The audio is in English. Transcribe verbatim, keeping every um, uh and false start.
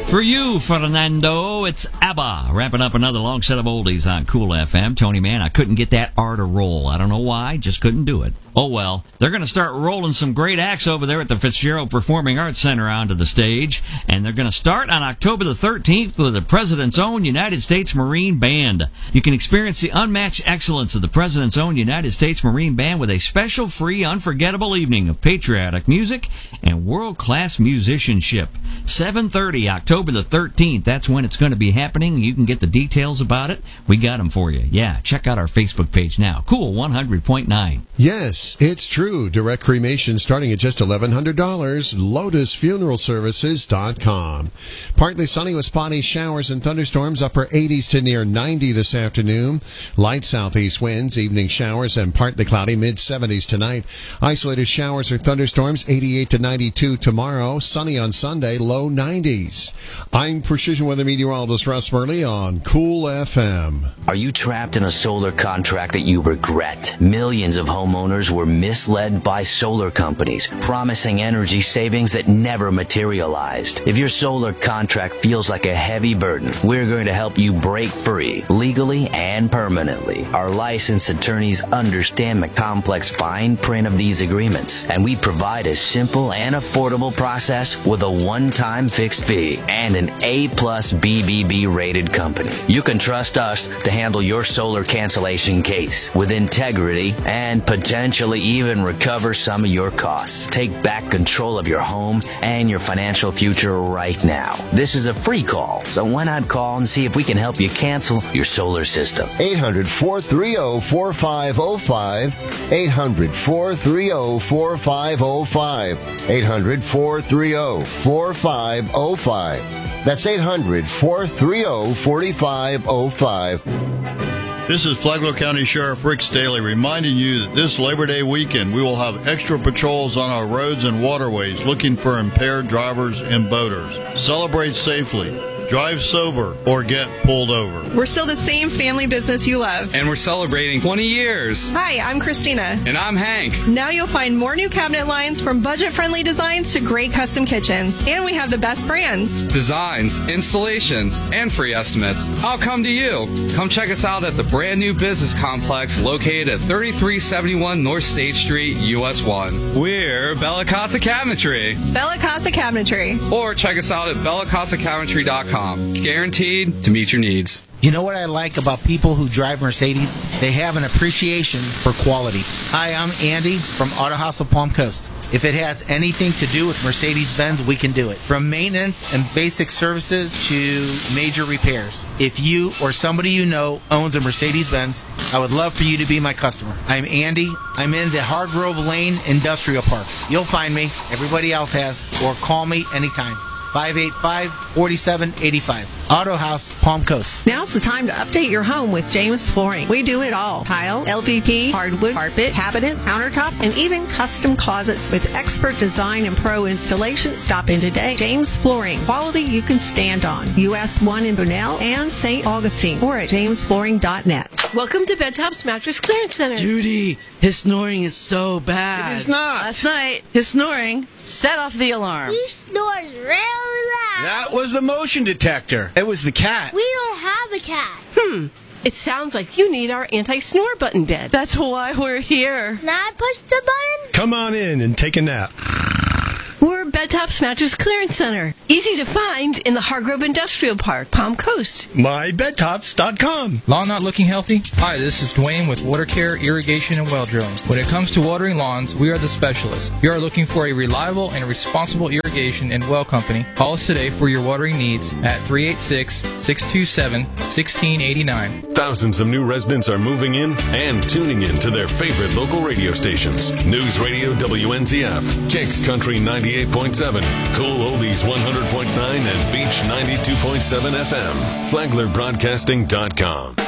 For you, Fernando, it's ABBA, wrapping up another long set of oldies on Cool F M. Tony, man, I couldn't get that R to roll. I don't know why, just couldn't do it. Oh, well, they're going to start rolling some great acts over there at the Fitzgerald Performing Arts Center onto the stage, and they're going to start on October the thirteenth with the President's Own United States Marine Band. You can experience the unmatched excellence of the President's Own United States Marine Band with a special, free, unforgettable evening of patriotic music and world-class musicianship. seven thirty, October the thirteenth, that's when it's going to be happening. You can get the details about it. We got them for you. Yeah, check out our Facebook page now. Cool one hundred point nine. Yes, it's true. Direct cremation starting at just eleven hundred dollars. Lotus Funeral Services dot com. Partly sunny with spotty showers and thunderstorms, upper eighties to near ninety this afternoon. Light southeast winds, evening showers, and partly cloudy, mid seventies tonight. Isolated showers or thunderstorms, eighty-eight to ninety-two tomorrow. Sunny on Sunday, low nineties. I'm Precision Weather Meteorologist Russ Murley on Cool F M. Are you trapped in a solar contract that you regret? Millions of homeowners were misled by solar companies, promising energy savings that never materialized. If your solar contract feels like a heavy burden, we're going to help you break free, legally and permanently. Our licensed attorneys understand the complex fine print of these agreements, and we provide a simple and affordable process with a one-time fixed fee and an A-plus B B B rated company. You can trust us to handle your solar cancellation case with integrity and potentially even recover some of your costs. Take back control of your home and your financial future right now. This is a free call, so why not call and see if we can help you cancel your solar system? eight hundred, four three zero, four five zero five. eight hundred, four three zero, four five zero five. eight hundred, four three zero, four five zero five. That's eight hundred, four three zero, four five zero five. This is Flagler County Sheriff Rick Staley reminding you that this Labor Day weekend we will have extra patrols on our roads and waterways looking for impaired drivers and boaters. Celebrate safely, drive sober, or get pulled over. We're still the same family business you love. And we're celebrating twenty years. Hi, I'm Christina. And I'm Hank. Now you'll find more new cabinet lines from budget-friendly designs to great custom kitchens. And we have the best brands. Designs, installations, and free estimates. I'll come to you. Come check us out at the brand new business complex located at thirty-three seventy-one North State Street, U S one. We're Bella Casa Cabinetry. Bella Casa Cabinetry. Or check us out at bella casa cabinetry dot com. Guaranteed to meet your needs. You know what I like about people who drive Mercedes? They have an appreciation for quality. Hi, I'm Andy from Auto House of Palm Coast. If it has anything to do with Mercedes-Benz, we can do it. From maintenance and basic services to major repairs. If you or somebody you know owns a Mercedes-Benz, I would love for you to be my customer. I'm Andy. I'm in the Hargrove Lane Industrial Park. You'll find me. Everybody else has. Or call me anytime. five eight five, four seven eight five. Auto House, Palm Coast. Now's the time to update your home with James Flooring. We do it all. Tile, L V P, hardwood, carpet, cabinets, countertops, and even custom closets with expert design and pro installation. Stop in today. James Flooring. Quality you can stand on. U S one in Bunnell and Saint Augustine. Or at james flooring dot net. Welcome to Bedtop's Mattress Clearance Center. Judy, his snoring is so bad. It is not. Last night, his snoring set off the alarm. He snores really loud. That was the motion detector. It was the cat. We don't have a cat. Hmm. It sounds like you need our anti-snore button bed. That's why we're here. Can I push the button? Come on in and take a nap. We're Bedtop's Mattress Clearance Center. Easy to find in the Hargrove Industrial Park, Palm Coast. my bed tops dot com. Lawn not looking healthy? Hi, this is Dwayne with Water Care, Irrigation, and Well Drilling. When it comes to watering lawns, we are the specialists. If you are looking for a reliable and responsible irrigation and well company, call us today for your watering needs at three eight six, six two seven, one six eight nine. Thousands of new residents are moving in and tuning in to their favorite local radio stations. News Radio W N Z F, Kicks Country ninety-eight point seven, Cool Oldies one hundred point nine, and Beach ninety-two point seven F M. Flagler Broadcasting dot com.